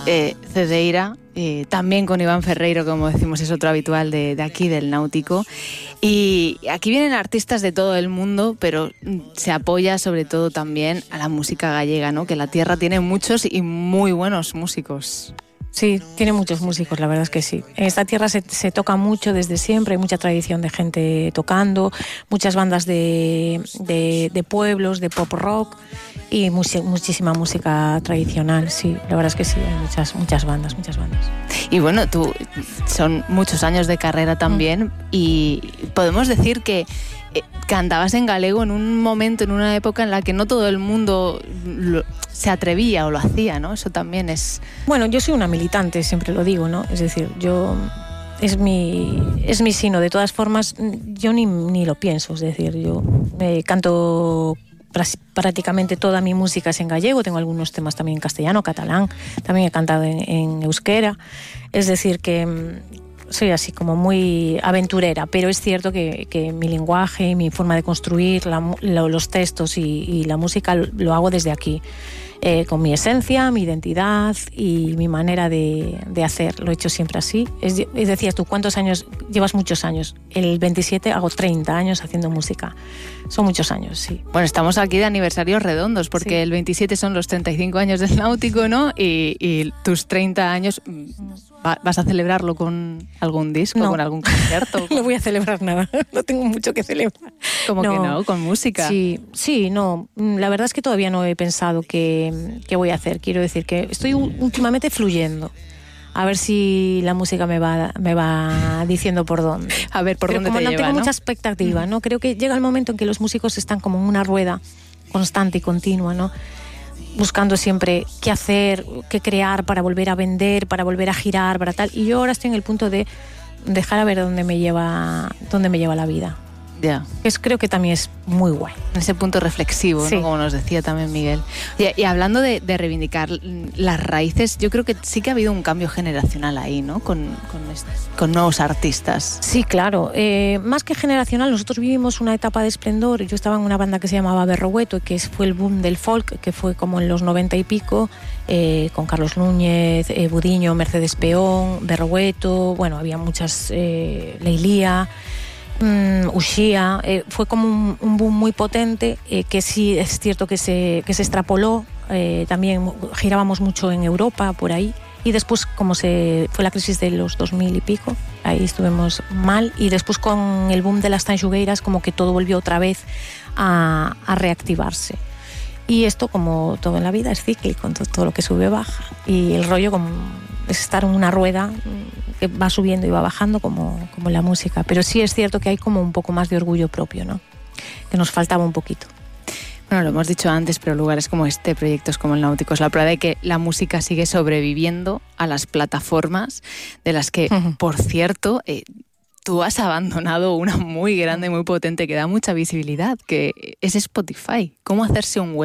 Cedeira, también con Iván Ferreiro, como decimos, es otro habitual de aquí del Náutico. Y aquí vienen artistas de todo el mundo, pero se apoya sobre todo también a la música gallega, ¿no? Que la tierra tiene muchos y muy buenos músicos. Sí, tiene muchos músicos, la verdad es que sí. En esta tierra se toca mucho desde siempre, hay mucha tradición de gente tocando, muchas bandas de pueblos, de pop rock y muchísima música tradicional, sí, la verdad es que sí, hay muchas bandas. Y bueno, tú son muchos años de carrera también y podemos decir que cantabas en galego en un momento, en una época en la que no todo el mundo se atrevía o lo hacía, ¿no? Eso también es... Bueno, yo soy una militante, siempre lo digo, ¿no? Es decir, es mi sino. De todas formas, yo ni lo pienso. Es decir, yo canto prácticamente toda mi música es en gallego. Tengo algunos temas también en castellano, catalán. También he cantado en euskera. Es decir, que soy así como muy aventurera, pero es cierto que mi lenguaje, mi forma de construir los textos y la música lo hago desde aquí. Con mi esencia, mi identidad y mi manera de hacer. Lo he hecho siempre así. Decías tú, ¿cuántos años? Llevas muchos años. El 27 hago 30 años haciendo música. Son muchos años, sí. Bueno, estamos aquí de aniversarios redondos, porque sí. El 27 son los 35 años del Náutico, ¿no? Y tus 30 años... ¿Vas a celebrarlo con algún disco, no. con algún concierto? No voy a celebrar nada, no tengo mucho que celebrar. ¿Cómo que no? ¿Con música? Sí, no. La verdad es que todavía no he pensado qué voy a hacer. Quiero decir que estoy últimamente fluyendo. A ver si la música me va diciendo por dónde. A ver, por dónde te lleva, como no tengo ¿no? mucha expectativa, ¿no? Creo que llega el momento en que los músicos están como en una rueda constante y continua, ¿no? Buscando siempre qué hacer, qué crear para volver a vender, para volver a girar, para tal. Y yo ahora estoy en el punto de dejar a ver dónde me lleva la vida. Ya. Creo que también es muy guay. Ese punto reflexivo, sí. ¿No? Como nos decía también Miguel. Y hablando de reivindicar las raíces, yo creo que sí que ha habido un cambio generacional ahí, ¿no? Con nuevos artistas. Sí, claro. Más que generacional, nosotros vivimos una etapa de esplendor. Yo estaba en una banda que se llamaba Berrogueto, que fue el boom del folk, que fue como en los 90 y pico, con Carlos Núñez, Budiño, Mercedes Peón, Berrogueto, bueno, había muchas, Leilía... Uxía, fue como un boom muy potente, que sí es cierto que se extrapoló, también girábamos mucho en Europa, por ahí, y después como fue la crisis de los 2000 y pico, ahí estuvimos mal, y después con el boom de las tanxugueiras como que todo volvió otra vez a reactivarse. Y esto, como todo en la vida, es cíclico, todo lo que sube baja, y el rollo como es estar en una rueda que va subiendo y va bajando como la música, pero sí es cierto que hay como un poco más de orgullo propio, ¿no? Que nos faltaba un poquito. Bueno, lo hemos dicho antes, pero lugares como este, proyectos como el Náutico, es la prueba de que la música sigue sobreviviendo a las plataformas, de las que, por cierto, tú has abandonado una muy grande, muy potente, que da mucha visibilidad, que es Spotify. ¿Cómo hacerse un web?